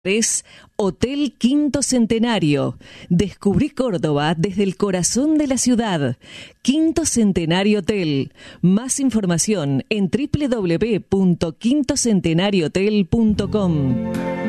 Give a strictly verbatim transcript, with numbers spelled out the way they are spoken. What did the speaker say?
Es Hotel Quinto Centenario. Descubrí Córdoba desde el corazón de la ciudad. Quinto Centenario Hotel. Más información en doble u doble u doble u punto quinto centenario hotel punto com.